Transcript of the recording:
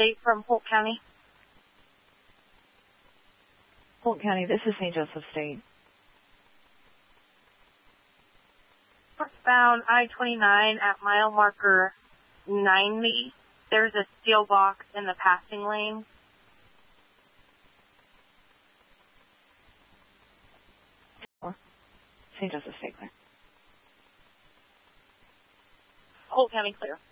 State from Polk County. Polk County, this is St. Joseph State. Northbound I-29 at mile marker 90. There's a steel box in the passing lane. St. Joseph State, clear. Polk County, clear.